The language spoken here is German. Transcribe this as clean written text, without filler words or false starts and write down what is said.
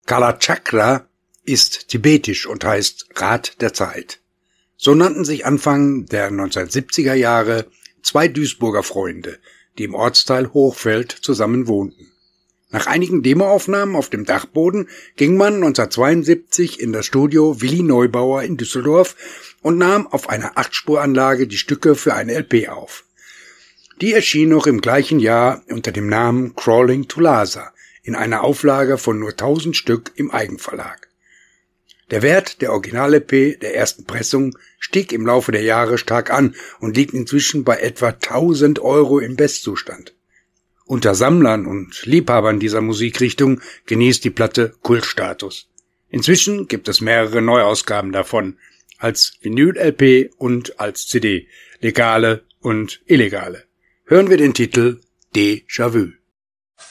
Kalachakra ist tibetisch und heißt Rat der Zeit. So nannten sich Anfang der 1970er Jahre zwei Duisburger Freunde, die im Ortsteil Hochfeld zusammen wohnten. Nach einigen Demoaufnahmen auf dem Dachboden ging man 1972 in das Studio Willi Neubauer in Düsseldorf und nahm auf einer 8-Spuranlage die Stücke für eine LP auf. Die erschien noch im gleichen Jahr unter dem Namen Crawling to Lhasa in einer Auflage von nur 1000 Stück im Eigenverlag. Der Wert der Original-LP der ersten Pressung stieg im Laufe der Jahre stark an und liegt inzwischen bei etwa 1000 € im Bestzustand. Unter Sammlern und Liebhabern dieser Musikrichtung genießt die Platte Kultstatus. Inzwischen gibt es mehrere Neuausgaben davon, als Vinyl-LP und als CD, legale und illegale. Hören wir den Titel Déjà Vu.